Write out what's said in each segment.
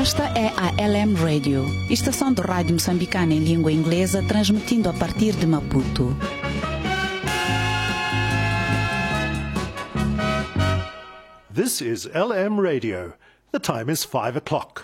Esta é a LM Radio, estação de rádio moçambicana em língua inglesa, transmitindo a partir de Maputo. This is LM Radio. The time is 5 o'clock.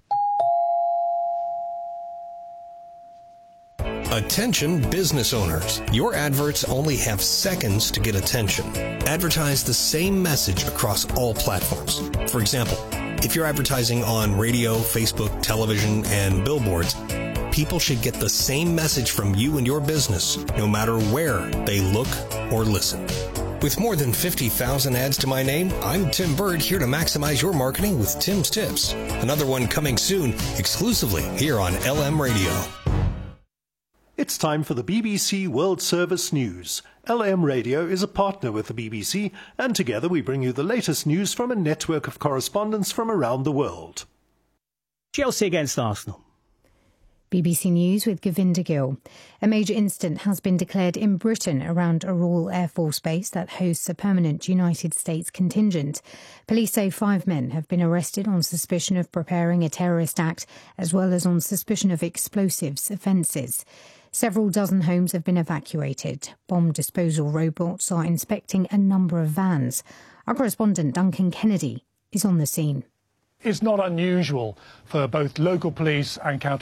Attention business owners. Your adverts only have seconds to get attention. Advertise the same message across all platforms. For example, if you're advertising on radio, Facebook, television, and billboards, people should get the same message from you and your business, no matter where they look or listen. With more than 50,000 ads to my name, I'm Tim Bird, here to maximize your marketing with Tim's Tips. Another one coming soon, exclusively here on LM Radio. It's time for the BBC World Service News. LM Radio is a partner with the BBC, and together we bring you the latest news from a network of correspondents from around the world. Chelsea against Arsenal. BBC News with Govinda Gill. A major incident has been declared in Britain around a Royal Air Force base that hosts a permanent United States contingent. Police say 5 men have been arrested on suspicion of preparing a terrorist act, as well as on suspicion of explosives offences. Several dozen homes have been evacuated. Bomb disposal robots are inspecting a number of vans. Our correspondent Duncan Kennedy is on the scene. It's not unusual for both local police and counter